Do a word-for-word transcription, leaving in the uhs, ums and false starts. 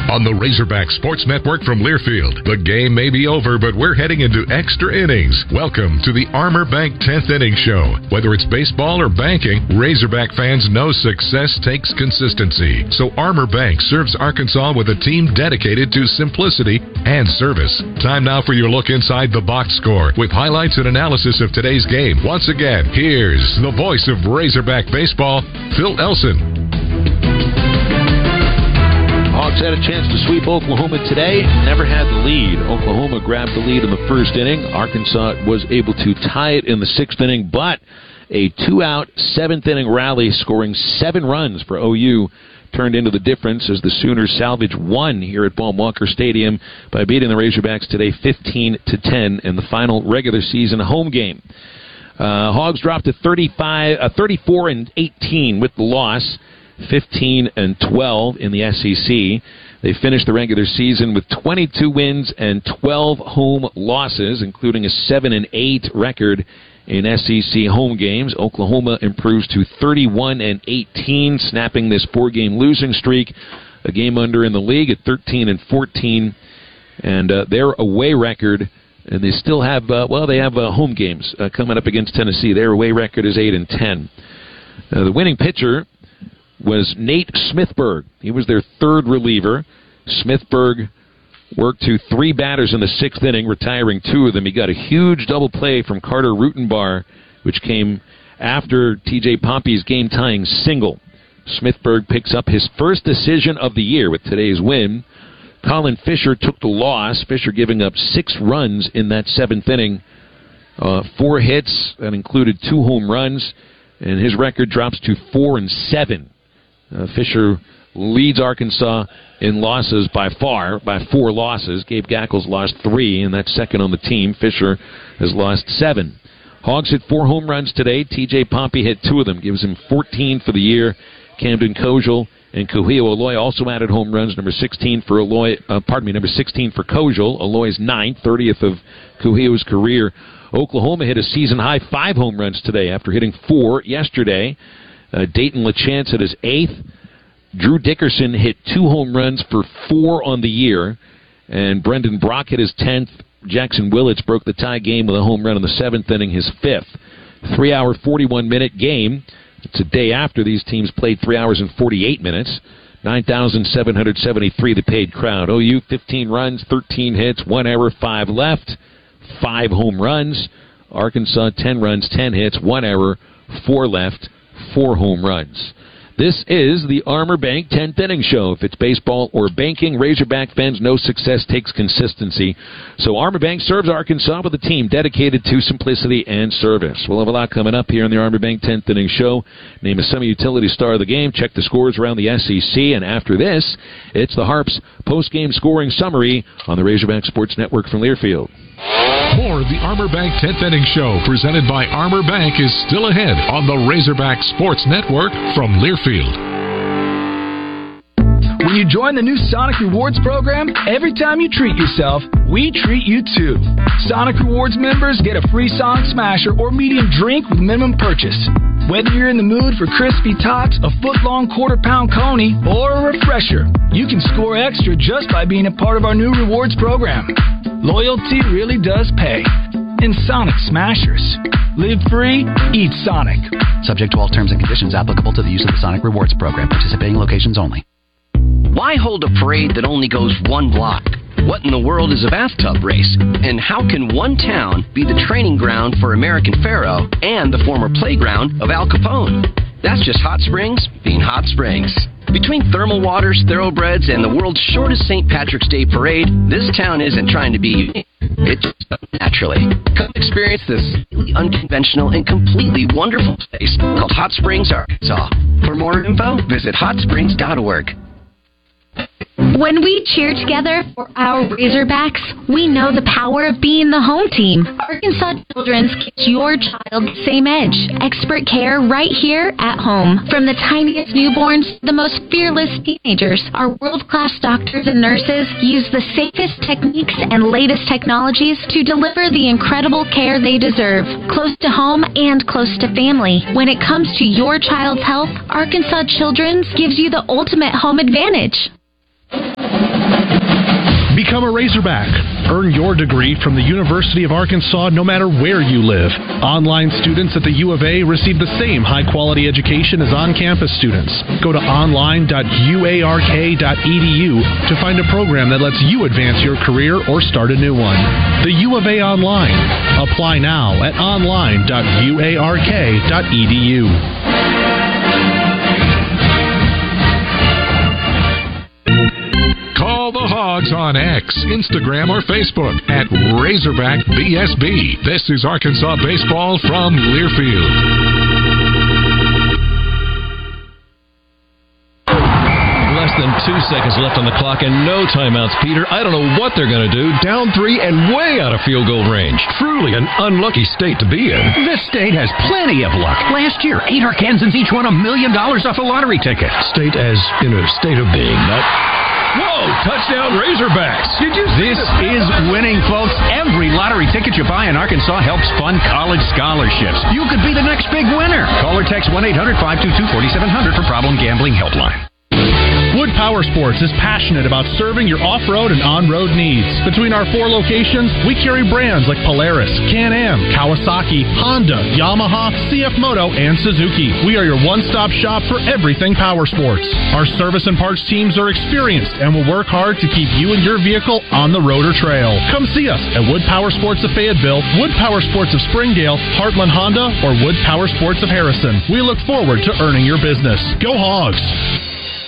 on the Razorback Sports Network from Learfield. The game may be over, but we're heading into extra innings. Welcome to the Armor Bank tenth Inning Show. Whether it's baseball or banking, Razorback fans know success takes consistency. So Armor Bank serves Arkansas with a team dedicated to simplicity and service. Time now for your look inside the box score with highlights and analysis of today's game. Once again, here's the voice of Razorback baseball, Phil Elson. Hawks had a chance to sweep Oklahoma today, never had the lead. Oklahoma grabbed the lead in the first inning. Arkansas was able to tie it in the sixth inning, but a two-out, seventh-inning rally scoring seven runs for O U turned into the difference as the Sooners salvaged one here at Baum-Walker Stadium by beating the Razorbacks today fifteen to ten in the final regular season home game. Uh, Hogs dropped to thirty-five, uh, thirty-four and eighteen with the loss. fifteen and twelve in the S E C. They finished the regular season with twenty-two wins and twelve home losses, including a seven and eight record in S E C home games. Oklahoma improves to thirty-one and eighteen, snapping this four-game losing streak, a game under in the league at thirteen and fourteen, and uh, their away record, and they still have, uh, well, they have uh, home games uh, coming up against Tennessee. Their away record is eight and ten. Uh, the winning pitcher was Nate Smithburg. He was their third reliever. Smithburg worked to three batters in the sixth inning, retiring two of them. He got a huge double play from Carter Rutenbar, which came after T J Pompey's game-tying single. Smithburg picks up his first decision of the year with today's win. Colin Fisher took the loss, Fisher giving up six runs in that seventh inning. Uh, four hits, that included two home runs, and his record drops to four and seven. Uh, Fisher leads Arkansas in losses by far, by four losses. Gabe Gackles lost three, and that's second on the team. Fisher has lost seven. Hogs hit four home runs today. T J Pompey hit two of them, gives him fourteen for the year. Camden Kojal and Kuhio Aloy also added home runs. Number sixteen for Aloy, uh, pardon me, number sixteen for Kojal. Aloy's ninth, thirtieth of Kuhio's career. Oklahoma hit a season-high five home runs today after hitting four yesterday. Uh, Dayton LaChance hit his eighth. Drew Dickerson hit two home runs for four on the year. And Brendan Brock hit his tenth. Jackson Willits broke the tie game with a home run in the seventh inning, his fifth. Three-hour, forty-one-minute game. It's a day after these teams played three hours and forty-eight minutes. nine thousand seven hundred seventy-three, the paid crowd. O U, fifteen runs, thirteen hits, one error, five left. Five home runs. Arkansas, ten runs, ten hits, one error, four left, four home runs. This is the Armor Bank tenth Inning Show. If it's baseball or banking, Razorback fans know success takes consistency. So Armor Bank serves Arkansas with a team dedicated to simplicity and service. We'll have a lot coming up here in the Armor Bank tenth Inning Show. Name a semi-utility star of the game. Check the scores around the S E C. And after this, it's the Harps post-game scoring summary on the Razorback Sports Network from Learfield. More of the Armor Bank tenth Inning Show presented by Armor Bank is still ahead on the Razorback Sports Network from Learfield. When you join the new Sonic Rewards program, every time you treat yourself, we treat you too. Sonic Rewards members get a free Sonic Smasher or medium drink with minimum purchase. Whether you're in the mood for crispy tots, a foot-long quarter-pound coney, or a refresher, you can score extra just by being a part of our new rewards program. Loyalty really does pay. In Sonic Smashers. Live free, eat Sonic. Subject to all terms and conditions applicable to the use of the Sonic Rewards program. Participating locations only. Why hold a parade that only goes one block? What in the world is a bathtub race? And how can one town be the training ground for American Pharaoh and the former playground of Al Capone? That's just Hot Springs being Hot Springs. Between thermal waters, thoroughbreds, and the world's shortest Saint Patrick's Day parade, this town isn't trying to be unique. It just does naturally. Come experience this unconventional and completely wonderful place called Hot Springs, Arkansas. For more info, visit hot springs dot org. When we cheer together for our Razorbacks, we know the power of being the home team. Arkansas Children's gives your child the same edge. Expert care right here at home. From the tiniest newborns to the most fearless teenagers, our world-class doctors and nurses use the safest techniques and latest technologies to deliver the incredible care they deserve, close to home and close to family. When it comes to your child's health, Arkansas Children's gives you the ultimate home advantage. Become a Razorback. Earn your degree from the University of Arkansas no matter where you live. Online students at the U of A receive the same high-quality education as on-campus students. Go to online dot u a r k dot e d u to find a program that lets you advance your career or start a new one. The U of A Online. Apply now at online dot u a r k dot e d u. Call the Hogs on X, Instagram, or Facebook at Razorback B S B. This is Arkansas baseball from Learfield. Less than two seconds left on the clock and no timeouts, Peter. I don't know what they're going to do. Down three and way out of field goal range. Truly an unlucky state to be in. This state has plenty of luck. Last year, eight Arkansans each won a million dollars off a lottery ticket. State as in a state of being, not... Whoa! Touchdown Razorbacks! Did you This is winning, folks. Every lottery ticket you buy in Arkansas helps fund college scholarships. You could be the next big winner. Call or text one eight hundred five two two four seven zero zero for Problem Gambling Helpline. Wood Power Sports is passionate about serving your off-road and on-road needs. Between our four locations, we carry brands like Polaris, Can-Am, Kawasaki, Honda, Yamaha, C F Moto, and Suzuki. We are your one-stop shop for everything power sports. Our service and parts teams are experienced and will work hard to keep you and your vehicle on the road or trail. Come see us at Wood Power Sports of Fayetteville, Wood Power Sports of Springdale, Heartland Honda, or Wood Power Sports of Harrison. We look forward to earning your business. Go Hogs!